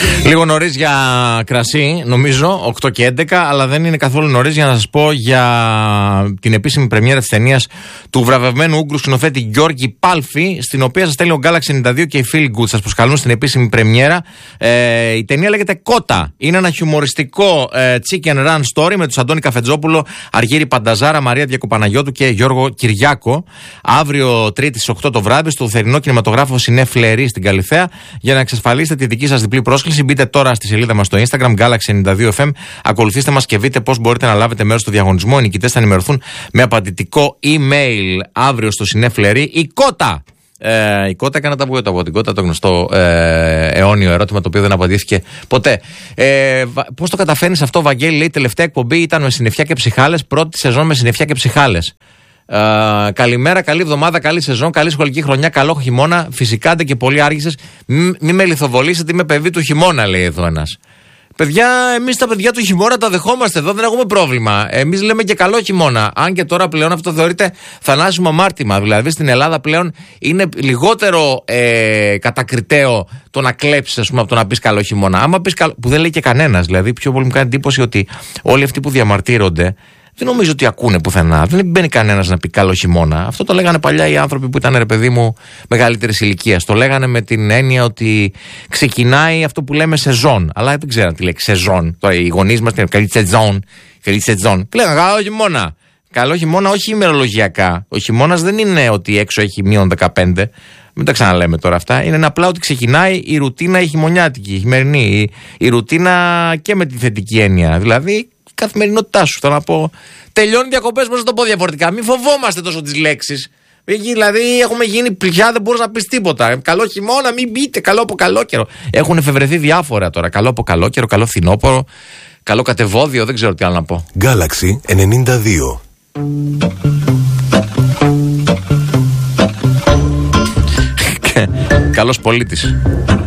Λίγο νωρίς για κρασί, νομίζω, 8 και 11, αλλά δεν είναι καθόλου νωρίς για να σας πω για την επίσημη πρεμιέρα της ταινίας του βραβευμένου Ούγγρου σκηνοθέτη Γιώργη Πάλφη, στην οποία σας στέλνει ο Galaxy 92 και η Feel Good. Σας προσκαλούν στην επίσημη πρεμιέρα. Η ταινία λέγεται Κότα. Είναι ένα χιουμοριστικό chicken run story με τους Αντώνη Καφετζόπουλο, Αργύρη Πανταζάρα, Μαρία Διακοπαναγιώτου και Γιώργο Κυριάκο. Αύριο Τρίτη στις 8 το βράδυ στο θερινό κινηματογράφο Σινέ Φλερί στην Καλιθέα. Για να εξασφαλίσετε τη δική σας διπλή πρόσκληση, μπείτε τώρα στη σελίδα μας στο Instagram Galaxy 92 FM. Ακολουθήστε μας και δείτε πώς μπορείτε να λάβετε μέρος στο διαγωνισμό. Οι νικητές θα ενημερωθούν με απαντητικό email αύριο στο Σινέ Φλερί. Η Κότα! Η Κότα έκανε τα βοήθεια από την Κότα, το γνωστό αιώνιο ερώτημα το οποίο δεν απαντήθηκε ποτέ. Πώς το καταφέρνεις αυτό, Βαγγέλη? Λέει, τελευταία εκπομπή ήταν με συννεφιά και ψυχάλες. Πρώτη σεζόν με συννεφιά και ψυχάλες. Καλημέρα, καλή εβδομάδα, καλή σεζόν, καλή σχολική χρονιά, καλό χειμώνα. Φυσικά ντε και πολύ άργησες. Μη με λιθοβολήσετε, είμαι παιδί του χειμώνα, λέει εδώ ένας. Παιδιά, εμείς τα παιδιά του χειμώνα τα δεχόμαστε εδώ, δεν έχουμε πρόβλημα. Εμείς λέμε και καλό χειμώνα. Αν και τώρα πλέον αυτό θεωρείται θανάσιμο αμάρτημα. Δηλαδή στην Ελλάδα πλέον είναι λιγότερο κατακριτέο το να κλέψεις, ας πούμε, από το να πεις καλό χειμώνα. Άμα πεις καλό, που δεν λέει και κανένας. Δηλαδή, πιο πολύ μου κάνει εντύπωση ότι όλοι αυτοί που διαμαρτύρονται δεν νομίζω ότι ακούνε πουθενά. Δεν μπαίνει κανένας να πει καλό χειμώνα. Αυτό το λέγανε παλιά οι άνθρωποι που ήταν, ρε παιδί μου, μεγαλύτερης ηλικίας. Το λέγανε με την έννοια ότι ξεκινάει αυτό που λέμε σεζόν. Αλλά δεν ξέρω τι λέει σεζόν. Τώρα οι γονείς μας λένε καλή σεζόν. Καλή σεζόν. Και λέγανε καλό χειμώνα. Καλό χειμώνα, όχι ημερολογιακά. Ο χειμώνας δεν είναι ότι έξω έχει μείον 15. Μην τα ξαναλέμε τώρα αυτά. Είναι απλά ότι ξεκινάει η ρουτίνα η χειμωνιάτικη, η χειμερινή. Η ρουτίνα και με τη θετική έννοια. Δηλαδή, καθημερινότητά σου. Θέλω να πω. Τελειώνει διακοπές, πώς να το πω διαφορετικά. Μην φοβόμαστε τόσο τις λέξεις. Δηλαδή, έχουμε γίνει πια, δεν μπορείς να πεις τίποτα. Καλό χειμώνα, μην μπείτε. Καλό από καλό καιρό. Έχουν εφευρεθεί διάφορα τώρα. Καλό από καλό καιρό, καλό φθινόπωρο, καλό κατεβόδιο, δεν ξέρω τι άλλο να πω. Galaxy 92. Καλός πολίτης.